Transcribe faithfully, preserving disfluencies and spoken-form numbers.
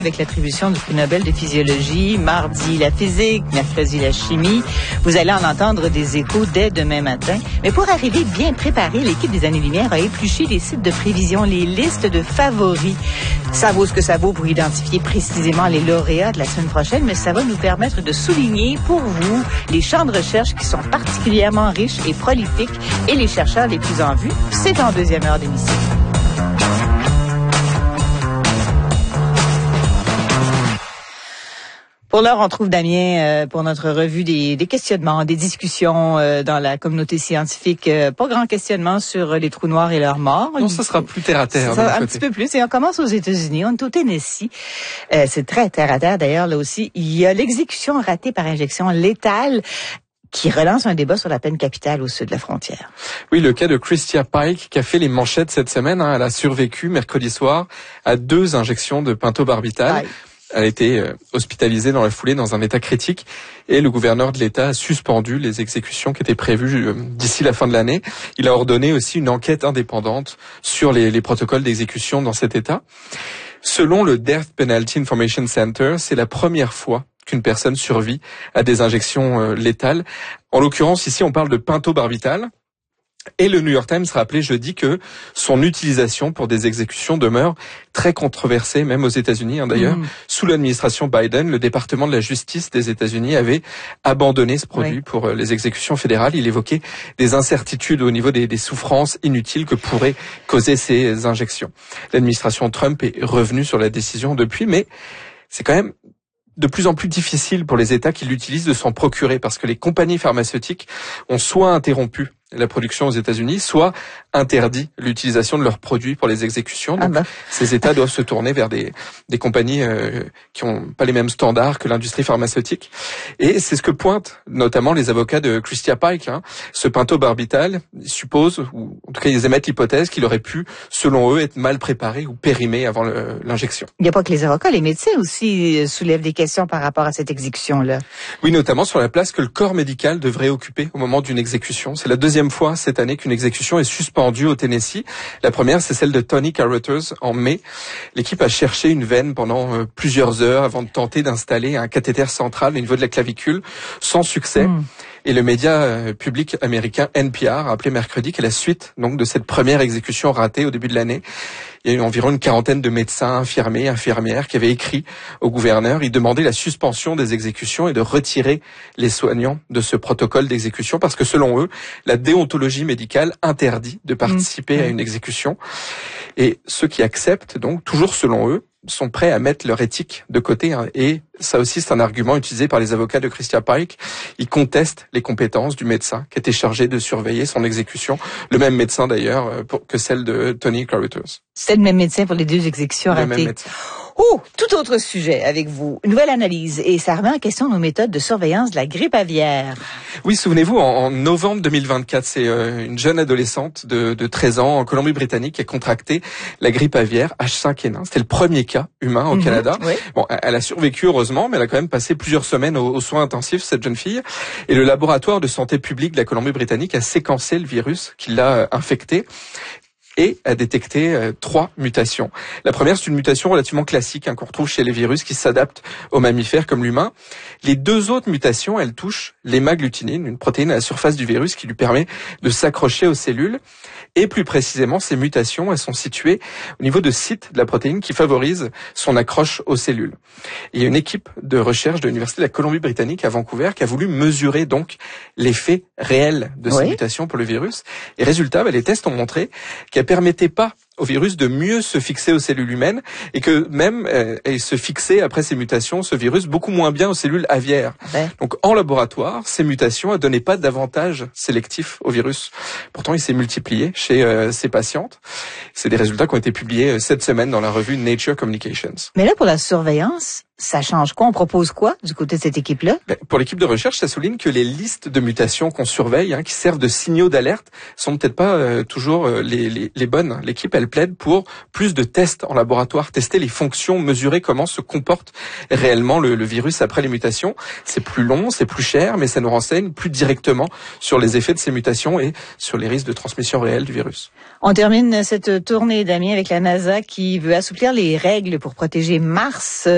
Avec l'attribution du prix Nobel de physiologie, mardi la physique, mercredi la chimie. Vous allez en entendre des échos dès demain matin. Mais pour arriver bien préparé, l'équipe des Années-Lumière a épluché les sites de prévision, les listes de favoris. Ça vaut ce que ça vaut pour identifier précisément les lauréats de la semaine prochaine, mais ça va nous permettre de souligner pour vous les champs de recherche qui sont particulièrement riches et prolifiques et les chercheurs les plus en vue. C'est en deuxième heure d'émission. Pour l'heure, on trouve Damien euh, pour notre revue des, des questionnements, des discussions euh, dans la communauté scientifique. Euh, pas grand questionnement sur les trous noirs et leurs morts. Non, ça sera plus terre à terre. Ça, un côté. petit peu plus. Et on commence aux États-Unis. On est au Tennessee. Euh, c'est très terre à terre d'ailleurs là aussi. Il y a l'exécution ratée par injection létale qui relance un débat sur la peine capitale au sud de la frontière. Oui, le cas de Christia Pike qui a fait les manchettes cette semaine. Hein, elle a survécu mercredi soir à deux injections de pentobarbital. Aïe. Elle a été euh, hospitalisée dans la foulée dans un état critique et le gouverneur de l'État a suspendu les exécutions qui étaient prévues euh, d'ici la fin de l'année. Il a ordonné aussi une enquête indépendante sur les, les protocoles d'exécution dans cet État. Selon le Death Penalty Information Center, c'est la première fois qu'une personne survit à des injections euh, létales. En l'occurrence, ici, on parle de pentobarbital. Et le New York Times rappelait jeudi que son utilisation pour des exécutions demeure très controversée, même aux États-Unis. Hein, d'ailleurs, mmh. Sous l'administration Biden, le département de la justice des États-Unis avait abandonné ce produit oui. pour les exécutions fédérales. Il évoquait des incertitudes au niveau des, des souffrances inutiles que pourraient causer ces injections. L'administration Trump est revenue sur la décision depuis, mais c'est quand même de plus en plus difficile pour les États qui l'utilisent de s'en procurer parce que les compagnies pharmaceutiques ont soit interrompu la production aux États-Unis, soit interdit l'utilisation de leurs produits pour les exécutions. Donc, ah bah. ces États doivent se tourner vers des, des compagnies euh, qui ont pas les mêmes standards que l'industrie pharmaceutique. Et c'est ce que pointent notamment les avocats de Christia Pike. Hein. Ce pentobarbital suppose, ou en tout cas ils émettent l'hypothèse qu'il aurait pu, selon eux, être mal préparé ou périmé avant le, l'injection. Il n'y a pas que les avocats, les médecins aussi soulèvent des questions par rapport à cette exécution-là. Oui, notamment sur la place que le corps médical devrait occuper au moment d'une exécution. C'est la deuxième fois cette année qu'une exécution est suspendue au Tennessee. La première, c'est celle de Tony Carruthers en mai. L'équipe a cherché une veine pendant euh, plusieurs heures avant de tenter d'installer un cathéter central au niveau de la clavicule, sans succès. Mmh. Et le média euh, public américain N P R a appelé mercredi qu'à la suite donc de cette première exécution ratée au début de l'année, il y a eu environ une quarantaine de médecins, infirmiers, infirmières qui avaient écrit au gouverneur. Ils demandaient la suspension des exécutions et de retirer les soignants de ce protocole d'exécution parce que selon eux, la déontologie médicale interdit de participer mmh. à une exécution. Et ceux qui acceptent, donc, toujours selon eux, sont prêts à mettre leur éthique de côté. Hein. Et ça aussi, c'est un argument utilisé par les avocats de Christia Pike. Ils contestent les compétences du médecin qui était chargé de surveiller son exécution. Le même médecin, d'ailleurs, pour, que celle de Tony Carruthers. C'est le même médecin pour les deux exécutions ratées. Le même médecin. Oh, tout autre sujet avec vous. Une nouvelle analyse et ça remet en question nos méthodes de surveillance de la grippe aviaire. Oui, souvenez-vous, en, en novembre deux mille vingt-quatre, c'est euh, une jeune adolescente de, de treize ans en Colombie-Britannique qui a contracté la grippe aviaire H cinq N un. C'était le premier cas humain au mmh, Canada. Oui. Bon, elle a survécu heureusement, mais elle a quand même passé plusieurs semaines aux, aux soins intensifs, cette jeune fille. Et le laboratoire de santé publique de la Colombie-Britannique a séquencé le virus qui l'a euh, infecté et a détecté euh, trois mutations. La première, c'est une mutation relativement classique hein, qu'on retrouve chez les virus qui s'adaptent aux mammifères comme l'humain. Les deux autres mutations, elles touchent l'hémagglutinine, une protéine à la surface du virus qui lui permet de s'accrocher aux cellules. Et plus précisément, ces mutations, elles sont situées au niveau de sites de la protéine qui favorisent son accroche aux cellules. Et il y a une équipe de recherche de l'Université de la Colombie-Britannique à Vancouver qui a voulu mesurer donc l'effet réel de ces oui. mutations pour le virus. Et résultat, bah, les tests ont montré qu'elles ne permettaient pas au virus de mieux se fixer aux cellules humaines et que même euh, et se fixer après ces mutations, ce virus, beaucoup moins bien aux cellules aviaires. Ouais. Donc en laboratoire, ces mutations ne donnaient pas d'avantage sélectif au virus. Pourtant, il s'est multiplié chez euh, ces patientes. C'est des résultats qui ont été publiés cette semaine dans la revue Nature Communications. Mais là, pour la surveillance, ça change quoi? On propose quoi du côté de cette équipe-là? Ben, pour l'équipe de recherche, ça souligne que les listes de mutations qu'on surveille, hein, qui servent de signaux d'alerte, sont peut-être pas euh, toujours euh, les, les, les bonnes. L'équipe, elle plaide pour plus de tests en laboratoire, tester les fonctions, mesurer comment se comporte réellement le, le virus après les mutations. C'est plus long, c'est plus cher, mais ça nous renseigne plus directement sur les effets de ces mutations et sur les risques de transmission réelle du virus. On termine cette tournée, Damien, avec la NASA qui veut assouplir les règles pour protéger Mars.